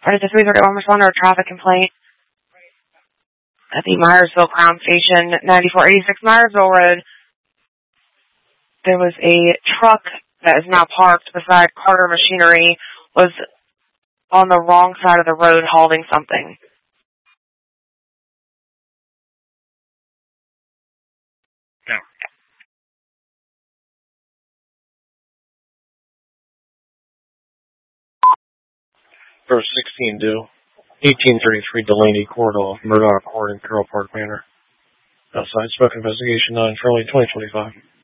Part of the 331 responder, a traffic complaint at the Myersville Crown Station, 9486 Myersville Road. There was a truck that is now parked beside Carter Machinery, was on the wrong side of the road hauling something. No. Verse 16 due. 1833 Delaney Court off Murdoch Court in Carroll Park Manor. Outside smoke investigation 9 Charlie 2025.